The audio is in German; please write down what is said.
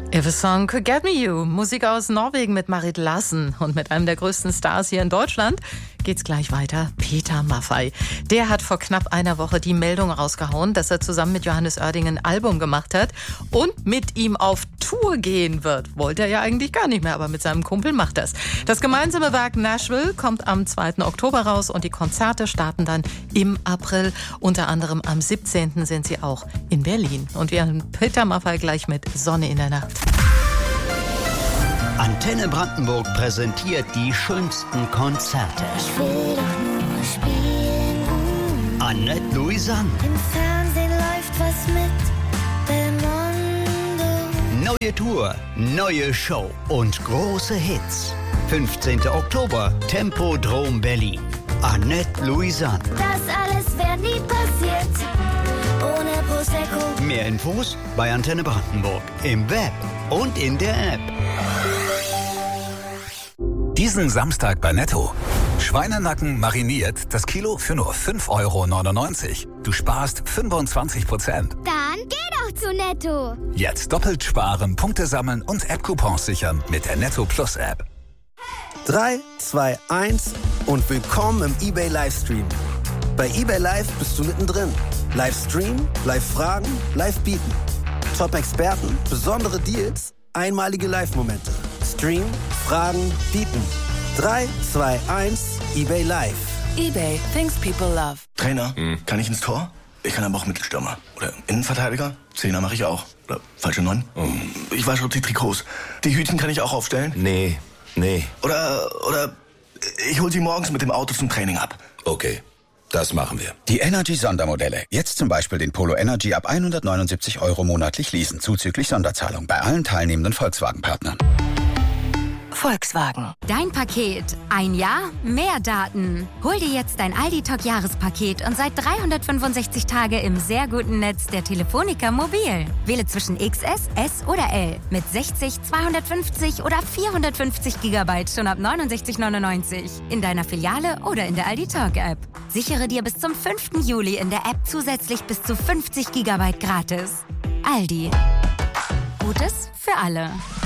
If a Song Could Get Me You, Musik aus Norwegen mit Marit Larsen. Und mit einem der größten Stars hier in Deutschland geht's gleich weiter. Peter Maffay. Der hat vor knapp einer Woche die Meldung rausgehauen, dass er zusammen mit Johannes Oerding ein Album gemacht hat und mit ihm auf Tour gehen wird. Wollte er ja eigentlich gar nicht mehr, aber mit seinem Kumpel macht das. Das gemeinsame Werk Nashville kommt am 2. Oktober raus und die Konzerte starten dann im April. Unter anderem am 17. sind sie auch in Berlin. Und wir haben Peter Maffay gleich mit Sonne in der Nacht. Antenne Brandenburg präsentiert die schönsten Konzerte. Ich will doch nur spielen. Annette Louisanne. Im Fernsehen läuft was mit Belmondo. Neue Tour, neue Show und große Hits. 15. Oktober, Tempodrom Berlin. Annette Louisanne. Das alles wäre nie passiert ohne Prosecco. Mehr Infos bei Antenne Brandenburg. Im Web und in der App. Diesen Samstag bei Netto. Schweinenacken mariniert, das Kilo für nur 5,99 €. Du sparst 25%. Dann geh doch zu Netto. Jetzt doppelt sparen, Punkte sammeln und App-Coupons sichern mit der Netto Plus App. 3, 2, 1 und willkommen im eBay Livestream. Bei eBay Live bist du mittendrin. Livestream, Live-Fragen, Live-Bieten. Top-Experten, besondere Deals, einmalige Live-Momente. Stream, Fragen, Bieten. 3, 2, 1, eBay Live. eBay, things people love. Trainer, kann ich ins Tor? Ich kann aber auch Mittelstürmer. Oder Innenverteidiger? Zehner mache ich auch. Oder falsche 9? Ich wasche auch die Trikots. Die Hütchen kann ich auch aufstellen? Nee. Oder ich hol sie morgens mit dem Auto zum Training ab. Okay, das machen wir. Die Energy-Sondermodelle. Jetzt zum Beispiel den Polo Energy ab 179 € monatlich leasen, zuzüglich Sonderzahlung bei allen teilnehmenden Volkswagen-Partnern. Volkswagen. Dein Paket. Ein Jahr, mehr Daten. Hol dir jetzt dein Aldi-Talk-Jahrespaket und seit 365 Tage im sehr guten Netz der Telefonica Mobil. Wähle zwischen XS, S oder L. Mit 60, 250 oder 450 GB schon ab 69,99. In deiner Filiale oder in der Aldi-Talk-App. Sichere dir bis zum 5. Juli in der App zusätzlich bis zu 50 GB gratis. Aldi. Gutes für alle.